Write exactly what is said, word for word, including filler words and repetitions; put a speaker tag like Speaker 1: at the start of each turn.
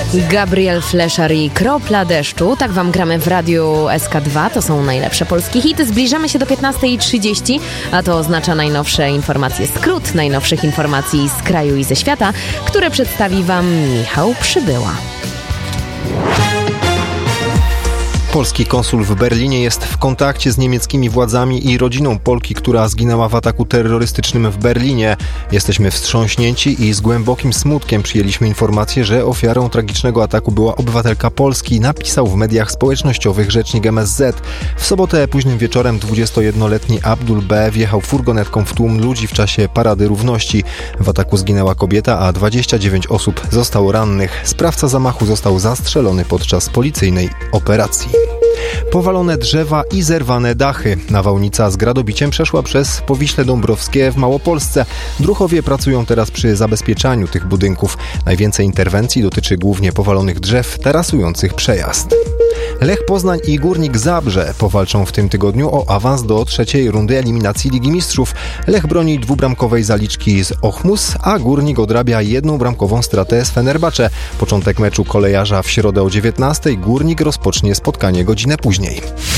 Speaker 1: Gabriel Fleszar i Kropla deszczu. Tak wam gramy w Radiu S K dwa. To są najlepsze polskie hity. Zbliżamy się do piętnastej trzydzieści, a to oznacza najnowsze informacje. Skrót najnowszych informacji z kraju i ze świata, które przedstawi wam Michał Przybyła.
Speaker 2: Polski konsul w Berlinie jest w kontakcie z niemieckimi władzami i rodziną Polki, która zginęła w ataku terrorystycznym w Berlinie. Jesteśmy wstrząśnięci i z głębokim smutkiem przyjęliśmy informację, że ofiarą tragicznego ataku była obywatelka Polski, napisał w mediach społecznościowych rzecznik M S Z. W sobotę późnym wieczorem dwudziestojednoletni Abdul B. wjechał furgonetką w tłum ludzi w czasie Parady Równości. W ataku zginęła kobieta, a dwadzieścia dziewięć osób zostało rannych. Sprawca zamachu został zastrzelony podczas policyjnej operacji. Powalone drzewa i zerwane dachy. Nawałnica z gradobiciem przeszła przez Powiśle Dąbrowskie w Małopolsce. Druhowie pracują teraz przy zabezpieczaniu tych budynków. Najwięcej interwencji dotyczy głównie powalonych drzew tarasujących przejazd. Lech Poznań i Górnik Zabrze powalczą w tym tygodniu o awans do trzeciej rundy eliminacji Ligi Mistrzów. Lech broni dwubramkowej zaliczki z Ochmus, a Górnik odrabia jedną bramkową stratę z Fenerbahce. Początek meczu kolejarza w środę o dziewiętnastej. Górnik rozpocznie spotkanie godzinę później.